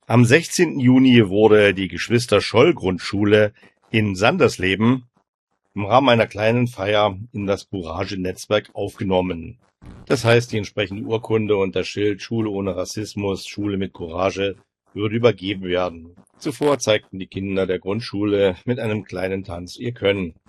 Am 16. Juni wurde die Geschwister-Scholl-Grundschule in Sandersleben im Rahmen einer kleinen Feier in das Courage-Netzwerk aufgenommen. Das heißt, die entsprechende Urkunde und das Schild Schule ohne Rassismus, Schule mit Courage würde übergeben werden. Zuvor zeigten die Kinder der Grundschule mit einem kleinen Tanz ihr Können.